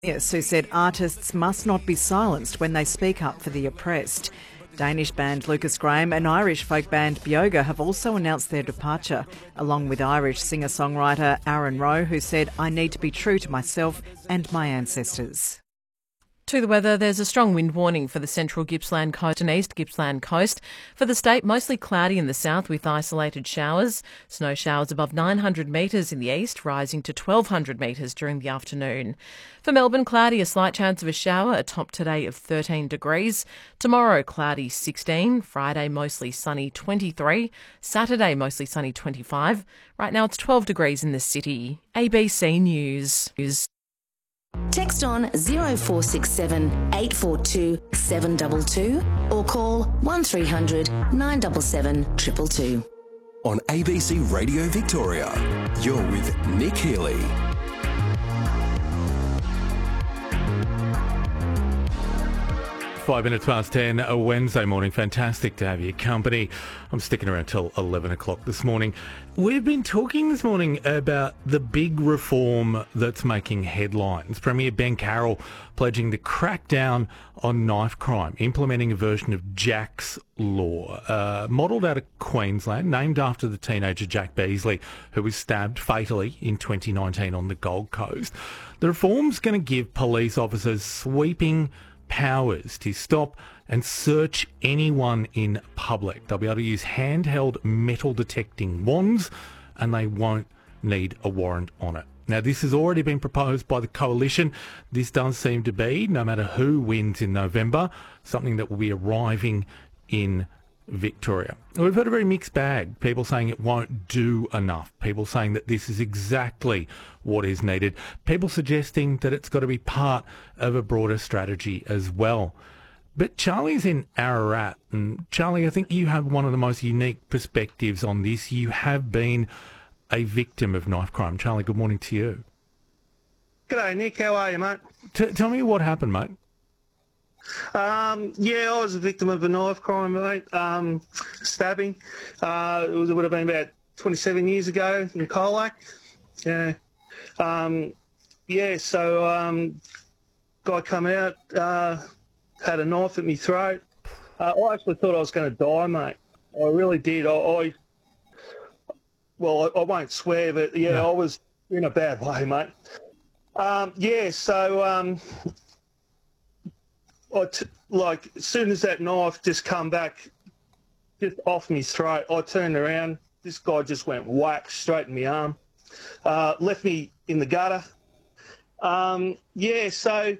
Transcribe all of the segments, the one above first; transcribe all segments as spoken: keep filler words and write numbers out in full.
Yes, who said artists must not be silenced when they speak up for the oppressed. Danish band Lucas Graham and Irish folk band Bioga have also announced their departure, along with Irish singer-songwriter Aaron Rowe, who said, "I need to be true to myself and my ancestors." To the weather, there's a strong wind warning for the central Gippsland coast and east Gippsland coast. For the state, mostly cloudy in the south with isolated showers. Snow showers above nine hundred metres in the east, rising to twelve hundred metres during the afternoon. For Melbourne, cloudy, a slight chance of a shower, a top today of thirteen degrees. Tomorrow, cloudy sixteen. Friday, mostly sunny twenty-three. Saturday, mostly sunny twenty-five. Right now, it's twelve degrees in the city. A B C News. Text on zero four six seven eight four two seven two two or call one three hundred nine seven seven two two two. On A B C Radio Victoria, you're with Nick Healy. Five minutes past ten, a Wednesday morning. Fantastic to have your company. I'm sticking around till eleven o'clock this morning. We've been talking this morning about the big reform that's making headlines. Premier Ben Carroll pledging to crack down on knife crime, implementing a version of Jack's Law, uh, modelled out of Queensland, named after the teenager Jack Beasley, who was stabbed fatally in twenty nineteen on the Gold Coast. The reform's going to give police officers sweeping powers to stop and search anyone in public. They'll be able to use handheld metal detecting wands and they won't need a warrant on it. Now, this has already been proposed by the Coalition. This does seem to be, no matter who wins in November, something that will be arriving in Victoria. We've heard a very mixed bag. People saying it won't do enough. People saying that this is exactly what is needed. People suggesting that it's got to be part of a broader strategy as well. But Charlie's in Ararat, and Charlie, I think you have one of the most unique perspectives on this. You have been a victim of knife crime. Charlie, good morning to you. G'day, Nick. How are you, mate? T- tell me what happened, mate. Um, yeah, I was a victim of a knife crime, mate. Um, stabbing. Uh, it, was, it would have been about twenty-seven years ago in Colac. Yeah. Um, yeah, so um, guy come out, uh, had a knife at my throat. Uh, I actually thought I was going to die, mate. I really did. I, I well, I, I won't swear, but yeah, no. I was in a bad way, mate. Um, yeah, so um, I t- like as soon as that knife just come back, just off my throat, I turned around. This guy just went whack straight in my arm, uh, left me in the gutter. Um, yeah, so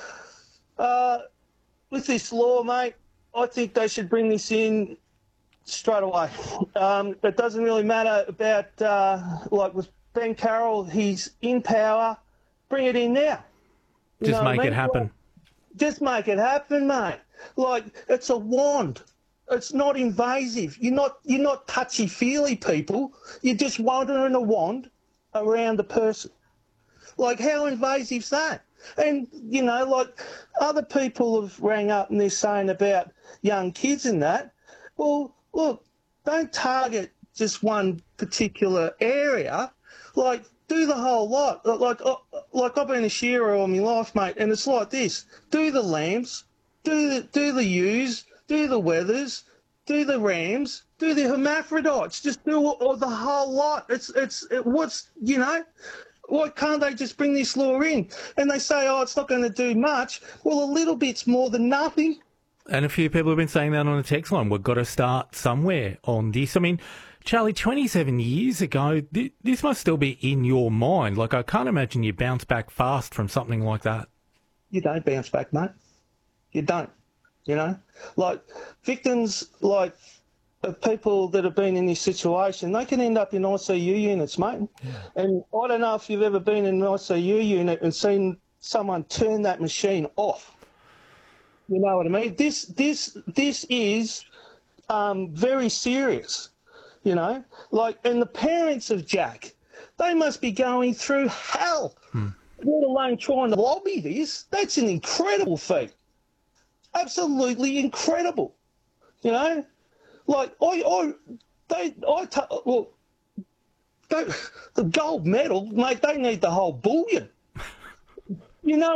uh, with this law, mate, I think they should bring this in straight away. Um, it doesn't really matter about uh, like with Ben Carroll, he's in power. Bring it in now. You Just make I mean? it happen. Like, just make it happen, mate. Like, it's a wand. It's not invasive. You're not you're not touchy-feely people. You're just wandering a wand around the person. Like, how invasive's that? And, you know, like, other people have rang up and they're saying about young kids and that. Well, look, don't target just one particular area. Like, do the whole lot. Like, like I've been a shearer all my life, mate, and it's like this. Do the lambs, do the, do the ewes, do the wethers, do the rams, do the hermaphrodites. Just do all, all the whole lot. It's, it's, it, what's, you know, why can't they just bring this law in? And they say, oh, it's not going to do much. Well, a little bit's more than nothing. And a few people have been saying that on the text line. We've got to start somewhere on this. I mean, Charlie, twenty-seven years ago, th- this must still be in your mind. Like, I can't imagine you bounce back fast from something like that. You don't bounce back, mate. You don't, you know. Like, victims, like, of people that have been in this situation, they can end up in I C U units, mate. Yeah. And I don't know if you've ever been in an I C U unit and seen someone turn that machine off. You know what I mean? This, this, this is um, very serious. You know, like, and the parents of Jack, they must be going through hell, hmm. let alone trying to lobby this. That's an incredible feat. Absolutely incredible. You know, like, I, I, they, I, t- well, they, the gold medal, mate, they need the whole bullion. You know